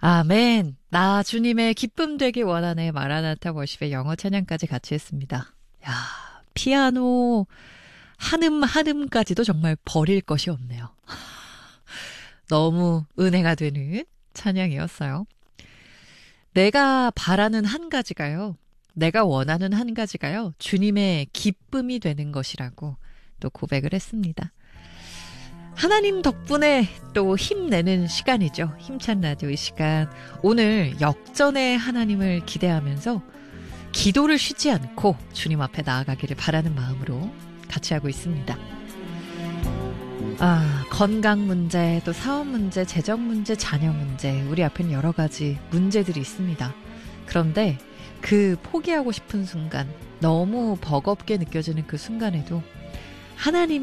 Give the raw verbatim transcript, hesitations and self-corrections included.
아멘. 나 주님의 기쁨 되길 원하네. 마라나타 워십의 영어 찬양까지 같이 했습니다. 야, 피아노 한음 한음까지도 정말 버릴 것이 없네요. 너무 은혜가 되는 찬양이었어요. 내가 바라는 한 가지가요. 내가 원하는 한 가지가요. 주님의 기쁨이 되는 것이라고 또 고백을 했습니다. 하나님 덕분에 또 힘내는 시간이죠. 힘찬 라디오 이 시간. 오늘 역전의 하나님을 기대하면서 기도를 쉬지 않고 주님 앞에 나아가기를 바라는 마음으로 같이 하고 있습니다. 아, 건강 문제, 또 사업 문제, 재정 문제, 자녀 문제, 우리 앞엔 여러 가지 문제들이 있습니다. 그런데 그 포기하고 싶은 순간, 너무 버겁게 느껴지는 그 순간에도 하나님